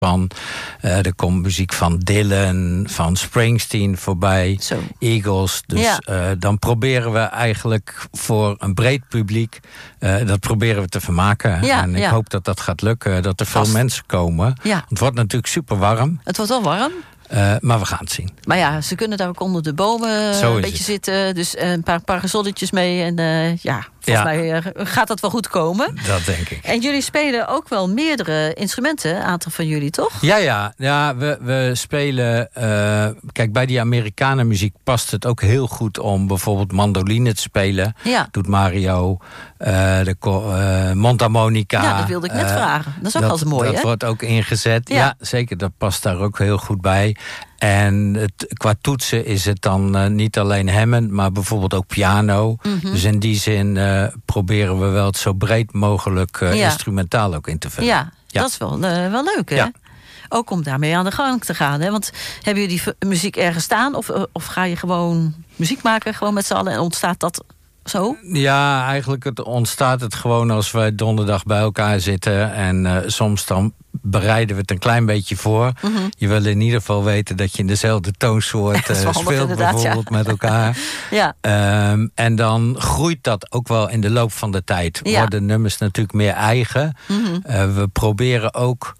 van. Er komt muziek van Dylan, van Springsteen voorbij. Zo. Eagles. Dus dan proberen we eigenlijk voor een breed publiek... dat proberen we te vermaken. Ja, en ik hoop dat dat gaat lukken. Dat er veel mensen komen. Ja. Het wordt natuurlijk super warm. Het wordt wel warm. Maar we gaan het zien. Maar ja, ze kunnen daar ook onder de bomen een beetje zitten. Dus een paar parasolletjes mee. En volgens mij gaat dat wel goed komen. Dat denk ik. En jullie spelen ook wel meerdere instrumenten. Een aantal van jullie, toch? Ja, we spelen... kijk, bij die Amerikanenmuziek past het ook heel goed om bijvoorbeeld mandoline te spelen. Ja. Doet Mario. Mondharmonica. Ja, dat wilde ik net vragen. Dat is ook altijd mooi, hè? Dat wordt ook ingezet. Ja, zeker. Dat past daar ook heel goed bij. En qua toetsen is het dan niet alleen Hammond, maar bijvoorbeeld ook piano. Mm-hmm. Dus in die zin proberen we wel het zo breed mogelijk instrumentaal ook in te vullen. Ja, dat is wel leuk, hè? Ja. Ook om daarmee aan de gang te gaan, hè? Want hebben jullie muziek ergens staan? Of ga je gewoon muziek maken gewoon met z'n allen en ontstaat dat zo? Ja, eigenlijk ontstaat het gewoon als wij donderdag bij elkaar zitten. En soms dan bereiden we het een klein beetje voor. Mm-hmm. Je wil in ieder geval weten dat je in dezelfde toonsoort speelt bijvoorbeeld met elkaar. Ja. En dan groeit dat ook wel in de loop van de tijd. Worden nummers natuurlijk meer eigen. Mm-hmm. We proberen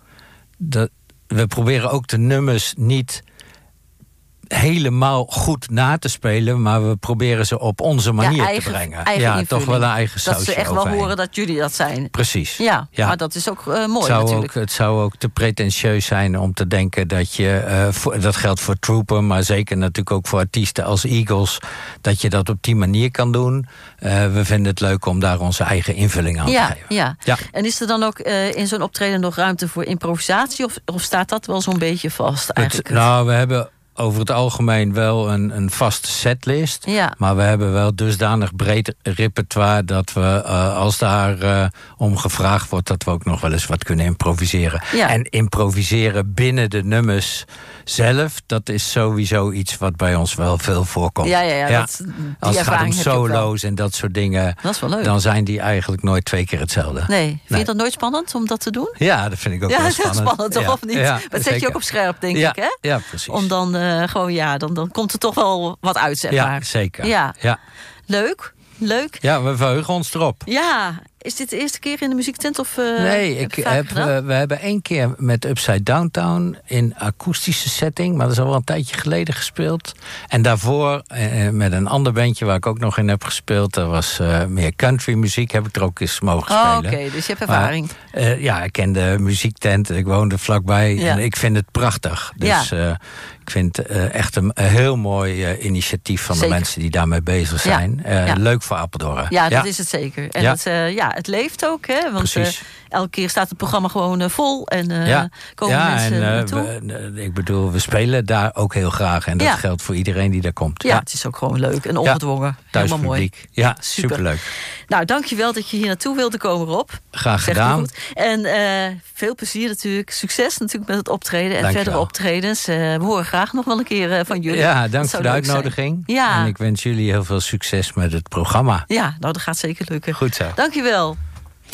ook de nummers niet helemaal goed na te spelen, maar we proberen ze op onze manier te brengen. Eigen toch wel een eigen sausje dat ze echt overheen. wel horen dat jullie dat zijn. Precies. Ja. Maar dat is ook mooi natuurlijk. Het zou ook te pretentieus zijn om te denken dat je... dat geldt voor Trooper, maar zeker natuurlijk ook voor artiesten als Eagles, dat je dat op die manier kan doen. We vinden het leuk om daar onze eigen invulling aan te geven. Ja. En is er dan ook in zo'n optreden nog ruimte voor improvisatie? Of staat dat wel zo'n beetje vast eigenlijk? We hebben over het algemeen wel een vaste setlist. Ja. Maar we hebben wel dusdanig breed repertoire dat we, als daar om gevraagd wordt, dat we ook nog wel eens wat kunnen improviseren. Ja. En improviseren binnen de nummers zelf, dat is sowieso iets wat bij ons wel veel voorkomt. Ja. Als het gaat om solo's en dat soort dingen, dat is wel leuk. Dan zijn die eigenlijk nooit 2 keer hetzelfde. Nee. Vind je dat nooit spannend om dat te doen? Ja, dat vind ik ook wel spannend. Ja, dat is spannend, toch? Of niet? Ja, dat zet je ook op scherp, denk ik, hè? Ja, precies. Om dan dan komt er toch wel wat uit, zeg maar. Ja, zeker. Ja. Leuk. Ja, we verheugen ons erop. Ja. Is dit de eerste keer in de muziektent? Of, nee, we hebben 1 keer met Upside Downtown in akoestische setting, maar dat is al wel een tijdje geleden gespeeld. En daarvoor met een ander bandje waar ik ook nog in heb gespeeld. Dat was meer country muziek, heb ik er ook eens mogen spelen. Oké, dus je hebt ervaring. Maar, ik ken de muziektent, ik woonde vlakbij en ik vind het prachtig. Dus ik vind echt een heel mooi initiatief van de mensen die daarmee bezig zijn. Leuk voor Apeldoorn. Ja, dat is het zeker. En het leeft ook, hè? Want elke keer staat het programma gewoon vol en komen mensen naartoe. Ik bedoel, we spelen daar ook heel graag. En dat geldt voor iedereen die daar komt. Ja, het is ook gewoon leuk en ongedwongen. Helemaal mooi. Ja, superleuk. Nou, dankjewel dat je hier naartoe wilde komen, Rob. Graag gedaan. En veel plezier natuurlijk. Succes natuurlijk met het optreden en verdere optredens. We horen graag nog wel een keer van jullie. Ja, dank voor de uitnodiging. Ja. En ik wens jullie heel veel succes met het programma. Ja, nou dat gaat zeker lukken. Goed zo. Dankjewel.